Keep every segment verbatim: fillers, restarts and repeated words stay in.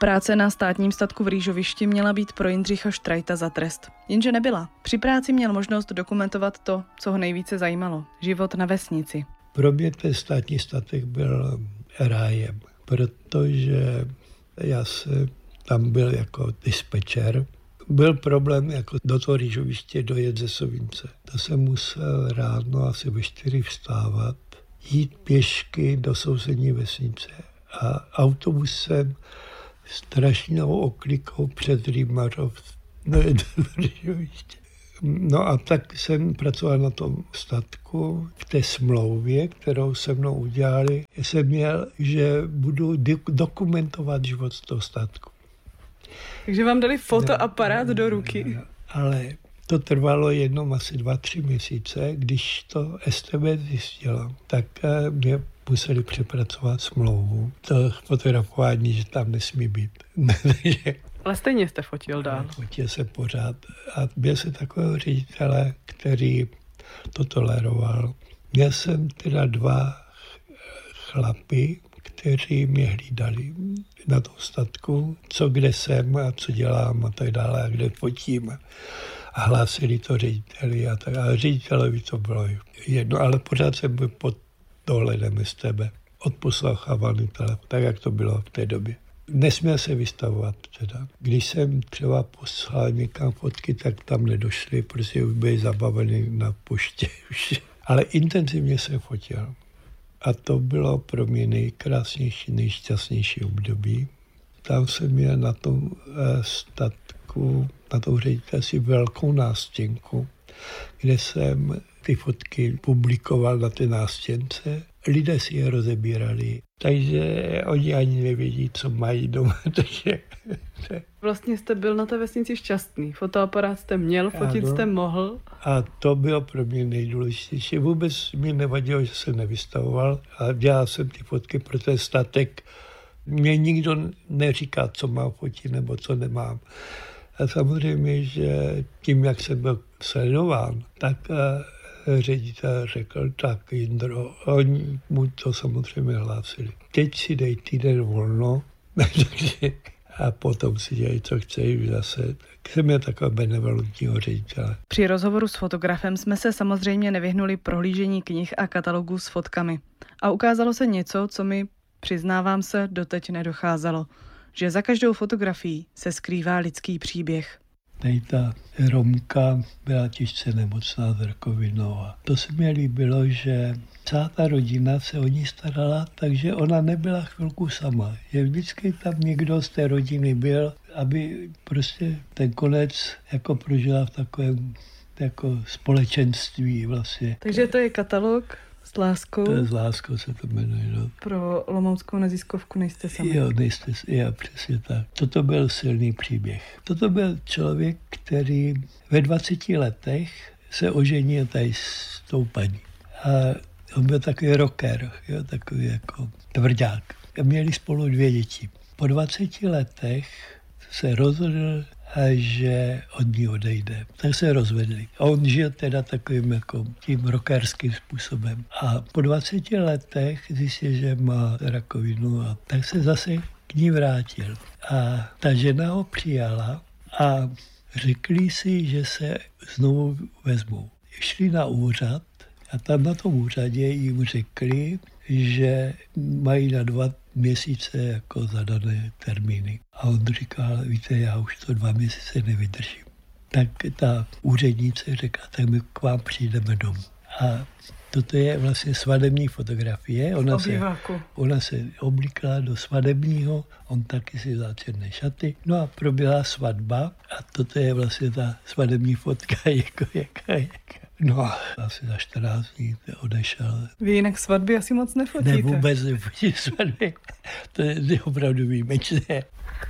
Práce na státním statku v Rýžovišti měla být pro Jindřicha Štrajta za trest. Jenže nebyla. Při práci měl možnost dokumentovat to, co ho nejvíce zajímalo. Život na vesnici. Pro mě ten státní statek byl rájem, protože já jsem tam byl jako dispečer. Byl problém jako do toho Rýžoviště dojet ze Sovince. To jsem musel ráno asi ve čtyři vstávat, jít pěšky do sousední vesnice a autobusem strašnou oklikou před Rýmařov dojet do Rýžoviště. No a tak jsem pracoval na tom statku, v té smlouvě, kterou se mnou udělali. Jsem měl, že budu dokumentovat život z toho statku. Takže vám dali fotoaparát no, do ruky. No, ale to trvalo jenom asi dva, tři měsíce. Když to S T B zjistilo, tak mě museli přepracovat smlouvu. To fotografování, že tam nesmí být. Ale stejně jste fotil dál. Fotil se pořád. A byl jsem takového ředitele, který to toleroval. Měl jsem teda dva chlapy, kteří mě hlídali na tom statku, co kde jsem a co dělám a tak dále a kde fotím. A hlásili to řediteli a tak. A ředitelovi to bylo jedno, ale pořád jsem byl pod dohledem S T B. Odposlouchávaný telefon, tak jak to bylo v té době. Nesměl se vystavovat teda. Když jsem třeba poslal někam fotky, tak tam nedošli, protože už byli zabaveni na poště. Ale intenzivně jsem fotil. A to bylo pro mě nejkrásnější, nejšťastnější období. Tam jsem měl na tom statku, na tom ředitelství velkou nástěnku, kde jsem ty fotky publikoval na té nástěnce. Lidé si je rozebírali, takže oni ani nevědí, co mají doma. Takže... Vlastně jste byl na té vesnici šťastný. Fotoaparát jste měl, fotit ano. Jste mohl. A to bylo pro mě nejdůležitější. Vůbec mi nevadilo, že jsem nevystavoval a dělal jsem ty fotky pro ten statek. Mě nikdo neříká, co mám fotit nebo co nemám. A samozřejmě, že tím, jak jsem byl sledován, tak ředitel řekl, tak Jindro, oni mu to samozřejmě hlásili. Teď si dej týden volno, a potom si dělej, co chceš zase. Tak jsem měl takového benevolentního ředitele. Při rozhovoru s fotografem jsme se samozřejmě nevyhnuli prohlížení knih a katalogů s fotkami. A ukázalo se něco, co mi, přiznávám se, doteď nedocházelo. Že za každou fotografií se skrývá lidský příběh. Tady ta Romka byla těžce nemocná s rakovinou a to se mi líbilo, že celá ta rodina se o ní starala, takže ona nebyla chvilku sama. Že vždycky tam někdo z té rodiny byl, aby prostě ten konec jako prožila v takovém jako společenství vlastně. Takže to je katalog s láskou? To je s láskou, se to jmenuje. No. Pro olomouckou neziskovku nejste sami. Jo, nejste, jo, přesně tak. Toto byl silný příběh. Toto byl člověk, který ve dvaceti letech se oženil tady s tou paní. A on byl takový rocker, jo, takový jako tvrdák. A měli spolu dvě děti. Po dvaceti letech se rozhodl, že od ní odejde. Tak se rozvedli. A on žil teda takovým jako tím rockerským způsobem. A po dvaceti letech zjistil, že má rakovinu a tak se zase k ní vrátil. A ta žena ho přijala a řekli si, že se znovu vezmou. Šli na úřad a tam na tom úřadě jim řekli, že mají na dva měsíce jako zadané termíny. A on říkal, víte, já už to dva měsíce nevydržím. Tak ta úřednice řekla, tak my k vám přijdeme domů. A toto je vlastně svadební fotografie. Ona se, ona se oblíkla do svadebního, on taky si vzal černé šaty. No a proběhla svatba a toto je vlastně ta svadební fotka, jako jaká, jaká. No a asi za čtrnáct dní odešel. Vy jinak svatby asi moc nefotíte? Ne, vůbec nefotím svatby. To je opravdu výjimečné.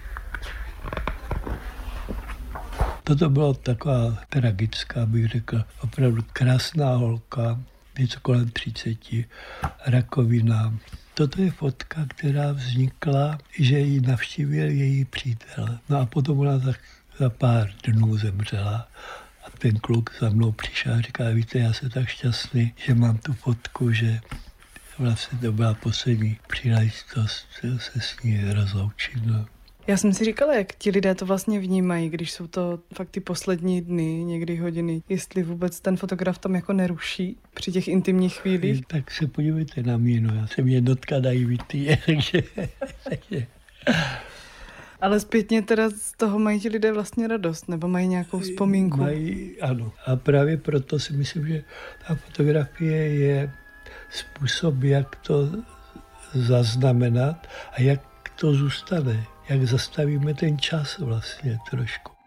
Toto bylo taková tragická, bych řekl, opravdu krásná holka, něco kolem třiceti, rakovina. Toto je fotka, která vznikla, že ji navštívil její přítel. No a potom ona za, za pár dnů zemřela. A ten kluk za mnou přišel a říká, víte, já jsem tak šťastný, že mám tu fotku, že vlastně to byla poslední příležitost se s ní rozloučit. No. Já jsem si říkala, jak ti lidé to vlastně vnímají, když jsou to fakt ty poslední dny, někdy hodiny, jestli vůbec ten fotograf tam jako neruší při těch intimních chvílích. Tak se podívejte na mě, no, já jsem jednotka dajvitý, takže... takže... Ale zpětně teda z toho mají ti lidé vlastně radost, nebo mají nějakou vzpomínku? Mají, ano. A právě proto si myslím, že ta fotografie je způsob, jak to zaznamenat a jak to zůstane. Jak zastavíme ten čas vlastně trošku.